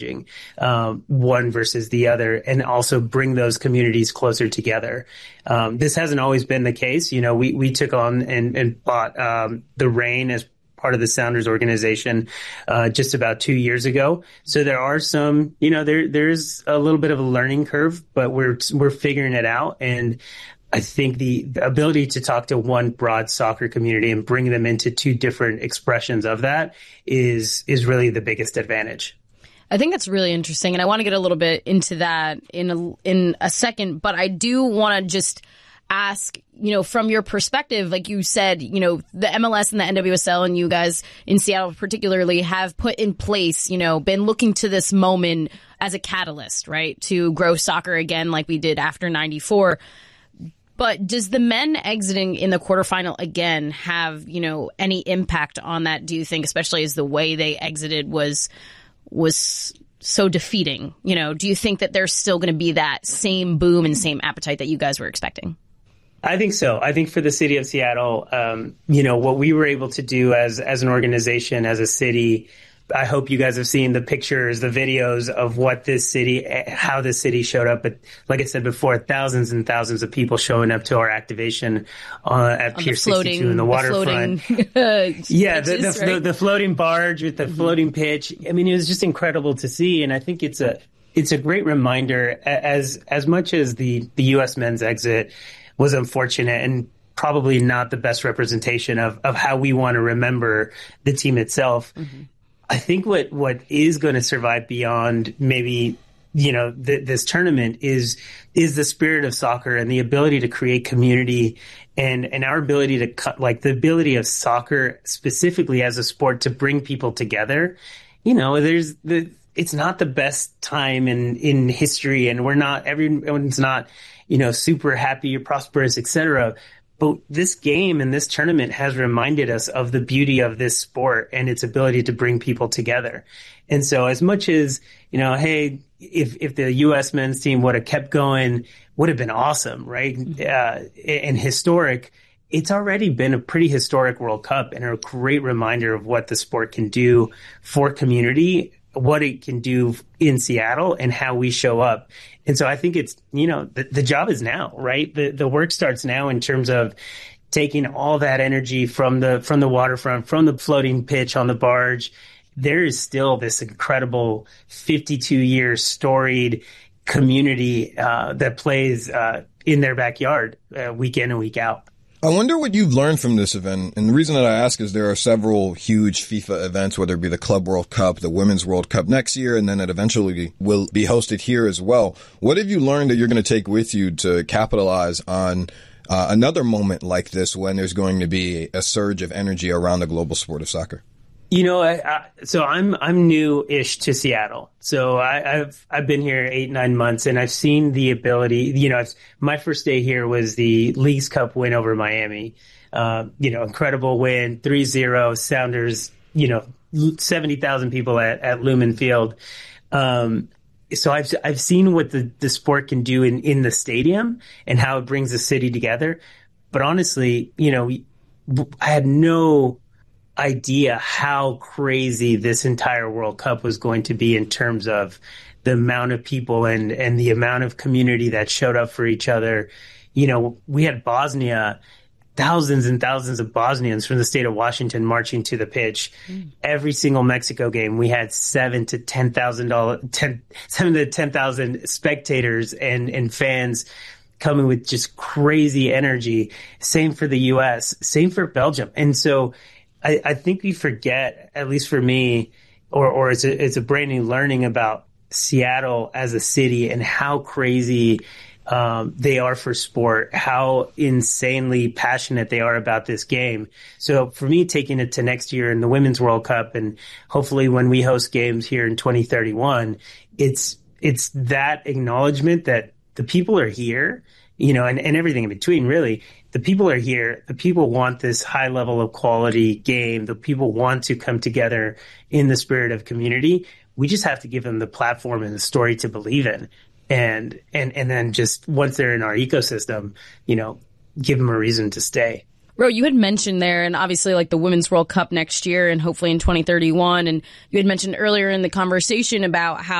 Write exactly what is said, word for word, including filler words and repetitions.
um, one versus the other, and also bring those communities closer together. Um, this hasn't always been the case. You know, we, we took on and, and bought um, the Reign as part of the Sounders organization uh, just about two years ago. So there are some, you know, there there's a little bit of a learning curve, but we're we're figuring it out. And I think the, the ability to talk to one broad soccer community and bring them into two different expressions of that is is really the biggest advantage. I think that's really interesting, and I want to get a little bit into that in a, in a second, but I do want to just ask, you know, from your perspective, like you said, you know, the M L S and the N W S L and you guys in Seattle particularly have put in place, you know, been looking to this moment as a catalyst, right, to grow soccer again like we did after ninety-four. But does the men exiting in the quarterfinal again have, you know, any impact on that, do you think, especially as the way they exited was was so defeating? You know, do you think that there's still going to be that same boom and same appetite that you guys were expecting? I think so. I think for the city of Seattle, um, you know, what we were able to do as as an organization, as a city, I hope you guys have seen the pictures, the videos of what this city, how this city showed up. But like I said before, thousands and thousands of people showing up to our activation uh, at On Pier floating, sixty-two in the waterfront. The yeah, the, pitches, the, right? the, the floating barge with the mm-hmm. floating pitch. I mean, it was just incredible to see. And I think it's a it's a great reminder, as as much as the, the U S men's exit was unfortunate and probably not the best representation of, of how we want to remember the team itself. Mm-hmm. I think what, what is going to survive beyond maybe, you know, th- this tournament is is the spirit of soccer and the ability to create community and, and our ability to cut, like the ability of soccer specifically as a sport to bring people together. You know, there's the it's not the best time in, in history, and we're not everyone's not, you know, super happy or prosperous, et cetera. But this game and this tournament has reminded us of the beauty of this sport and its ability to bring people together. And so as much as, you know, hey, if, if the U S men's team would have kept going, would have been awesome, right? Uh, and historic. It's already been a pretty historic World Cup and a great reminder of what the sport can do for community, what it can do in Seattle, and how we show up. And so I think it's, you know, the, the job is now, right? The the work starts now in terms of taking all that energy from the from the waterfront, from the floating pitch on the barge. There is still this incredible fifty-two year storied community uh, that plays uh, in their backyard uh, week in and week out. I wonder what you've learned from this event. And the reason that I ask is there are several huge FIFA events, whether it be the Club World Cup, the Women's World Cup next year, and then it eventually will be hosted here as well. What have you learned that you're going to take with you to capitalize on uh, another moment like this when there's going to be a surge of energy around the global sport of soccer? You know, I, I, so I'm I'm new-ish to Seattle. So I, I've I've been here eight nine months, and I've seen the ability. You know, it's, my first day here was the Leagues Cup win over Miami. Uh, you know, incredible win, three zero. Sounders. You know, seventy thousand people at, at Lumen Field. Um, so I've I've seen what the, the sport can do in, in the stadium and how it brings the city together. But honestly, you know, I had no idea how crazy this entire World Cup was going to be in terms of the amount of people and, and the amount of community that showed up for each other. You know, we had Bosnia, thousands and thousands of Bosnians from the state of Washington marching to the pitch. Mm. Every single Mexico game, we had seven to ten thousand dollars, ten, seven to ten thousand spectators and, and fans coming with just crazy energy. Same for the U S, same for Belgium. And so I, I think we forget, at least for me, or, or it's a, it's a brand new learning about Seattle as a city and how crazy um, they are for sport, how insanely passionate they are about this game. So for me, taking it to next year in the Women's World Cup, and hopefully when we host games here in twenty thirty-one, it's it's that acknowledgement that the people are here, you know, and, and everything in between, really. The people are here. The people want this high level of quality game. The people want to come together in the spirit of community. We just have to give them the platform and the story to believe in. And, and, and then just once they're in our ecosystem, you know, give them a reason to stay. Ro, you had mentioned there, and obviously like the Women's World Cup next year and hopefully in twenty thirty-one, and you had mentioned earlier in the conversation about how